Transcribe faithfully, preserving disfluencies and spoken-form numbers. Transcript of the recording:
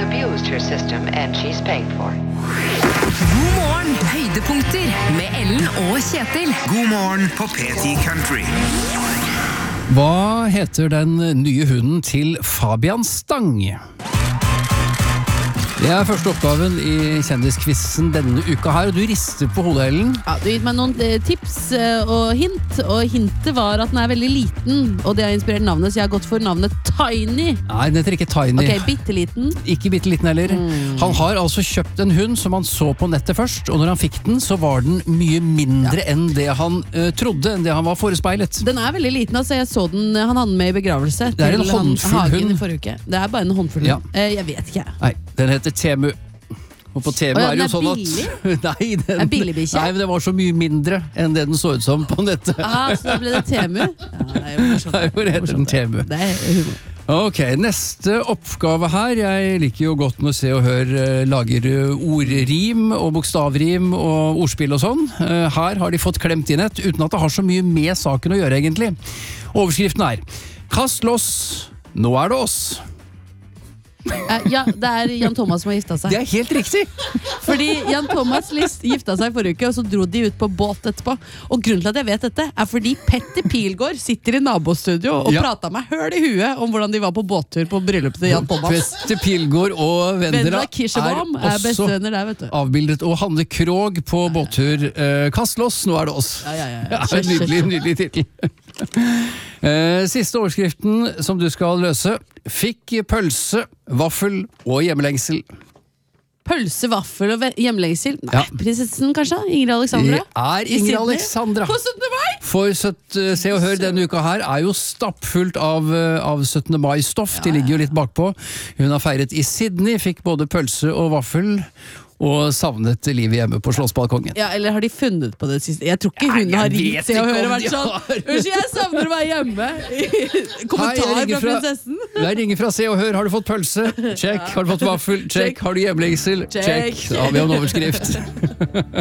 abused her system and she's paying for it. God morgen, høydepunkter med Ellen og Kjetil. God morgen på P ti Country. Hva heter den nye hunden til Fabian Stang? Det er første oppgaven i kjendiskvissen denne uka her, og du rister på hodet, Ellen. Ja, du har gitt meg noen eh, tips eh, og hint, og hintet var at den er veldig liten, og det har inspirert navnet, så jeg har gått for navnet Tiny. Nei, den heter ikke Tiny. Ok, bitteliten. Ikke bitteliten heller. Mm. Han har altså kjøpt en hund som han så på nettet først, og når han fikk den, så var den mye mindre ja. enn det han uh, trodde, enn det han var forespeilet. Den er veldig liten, altså jeg så den, han hadde med i begravelse det er en til håndfull han, Hagen hund. I forrige uke. Det er bare en håndfull ja. hund. Eh, jeg vet ikke. Nei, den heter Temu. Og på Temu oh, ja, er det jo sånn billig? at Nei, den, er billigbikkje? Nei, men det var så mye mindre enn det den så ut som på nettet. Ah, så da ble det Temu? Ja, det er jo morsomt. Hvor heter den Temu? Det er humor. Ok, neste oppgave her. Jeg liker jo godt når Se og Hør lager ordrim og bokstavrim og ordspill og sånn. Her har de fått klemt inn et, uten at det har så mye med saken å gjøre egentlig. Overskriften er: Kast loss, nå er det oss. Uh, ja, det er Jan Thomas som har gifta seg. Det er helt riktig. Fordi Jan Thomas gifta seg forrige uke, og så dro de ut på båt etterpå. Og grunnen til at jeg vet dette er fordi Petter Pilgaard sitter i nabostudio og ja. pratet meg høl i huet om hvordan de var på båttur på bryllupet til Jan Thomas. Petter Pilgaard og Vendela er også der, avbildet. Og Hanne Krog på båttur. Uh, Kast loss, nå er det oss. Ja, ja, ja, ja. Ja, nydelig, nydelig titel. uh, Siste overskriften som du skal løse: Fikk pølse, vaffel og hjemmelengsel. Pølse, vaffel og hjemmelengsel? Nei, ja. Prinsessen kanskje? Ingrid Alexandra? Det er Ingrid Alexandra. På syttende mai? For Se og Hør denne uka her er jo stappfullt av, av syttende mai-stoff. Ja, ja. De ligger jo litt bakpå. Hun har feiret i Sydney, fikk både pølse og vaffel, og savnet livet hjemme på Slottsbalkongen. Ja, eller har de funnet på det siste? Jeg tror ikke hun har ringt Se og Hør og vært sånn: Unnskyld, jeg savner å være hjemme. Kommentar Hei, fra, fra prinsessen. Jeg ringer fra Se og Hør. Har du fått pølse? Check. Har du fått vaffel? Check. Har du hjemlengsel? Check. Da har vi en overskrift.